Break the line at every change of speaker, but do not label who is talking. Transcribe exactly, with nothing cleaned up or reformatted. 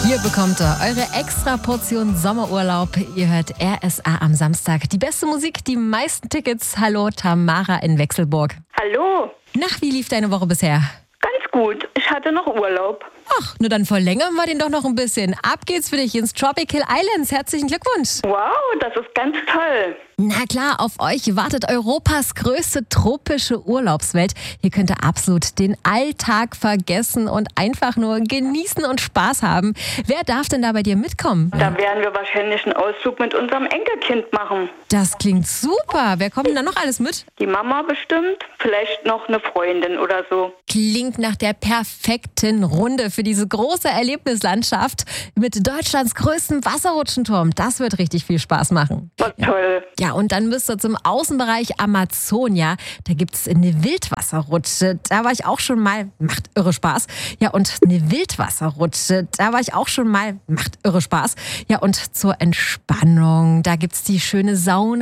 Hier bekommt ihr eure extra Portion Sommerurlaub. Ihr hört R S A am Samstag. Die beste Musik, die meisten Tickets. Hallo, Tamara in Wechselburg.
Hallo,
Nach, wie lief deine Woche bisher?
ganz gut. Ich hatte noch Urlaub.
Ach, nur dann verlängern wir den doch noch ein bisschen. Ab geht's für dich ins Tropical Islands. Herzlichen Glückwunsch.
Wow, das ist ganz toll.
Na klar, auf euch wartet Europas größte tropische Urlaubswelt. Hier könnt ihr absolut den Alltag vergessen und einfach nur genießen und Spaß haben. Wer darf denn da bei dir mitkommen?
Da werden wir wahrscheinlich einen Ausflug mit unserem Enkelkind machen.
Das klingt super. Wer kommt denn da noch alles mit?
Die Mama bestimmt, vielleicht noch eine Freundin oder so.
Klingt nach der perfekten Runde für diese große Erlebnislandschaft mit Deutschlands größtem Wasserrutschenturm. Das wird richtig viel Spaß machen.
Was toll.
Ja, und dann müsst ihr zum Außenbereich Amazonia. Da gibt es eine Wildwasserrutsche. Da war ich auch schon mal. Macht irre Spaß. Ja, und eine Wildwasserrutsche. Da war ich auch schon mal. Macht irre Spaß. Ja, und zur Entspannung. Da gibt es die schöne Sauna.